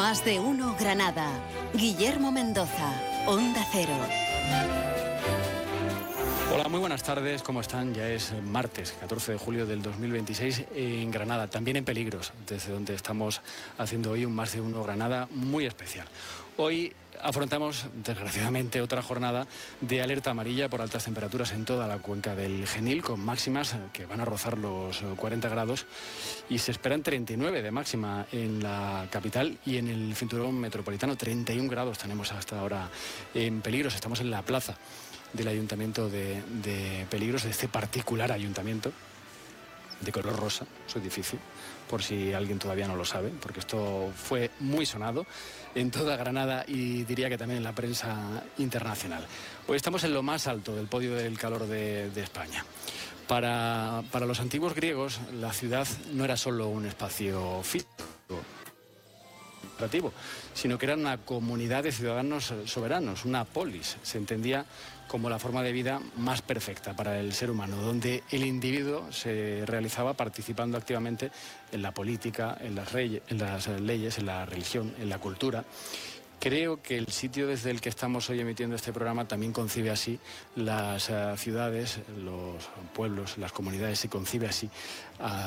Más de uno Granada. Guillermo Mendoza, Onda Cero. Hola, muy buenas tardes, ¿cómo están? Ya es martes, 14 de julio del 2026 en Granada, también en Peligros, desde donde estamos haciendo hoy un Más de uno Granada muy especial. Hoy afrontamos, desgraciadamente, otra jornada de alerta amarilla por altas temperaturas en toda la cuenca del Genil, con máximas que van a rozar los 40 grados y se esperan 39 de máxima en la capital y en el cinturón metropolitano. 31 grados tenemos hasta ahora en Peligros, estamos en la plaza del ayuntamiento de Peligros, de este particular ayuntamiento de color rosa, su edificio, por si alguien todavía no lo sabe, porque esto fue muy sonado en toda Granada y diría que también en la prensa internacional. Hoy estamos en lo más alto del podio del calor de España. Para los antiguos griegos, la ciudad no era solo un espacio físico, sino que era una comunidad de ciudadanos soberanos, una polis. Se entendía como la forma de vida más perfecta para el ser humano, donde el individuo se realizaba participando activamente en la política, en las leyes, en la religión, en la cultura. Creo que el sitio desde el que estamos hoy emitiendo este programa también concibe así las ciudades, los pueblos, las comunidades, se concibe así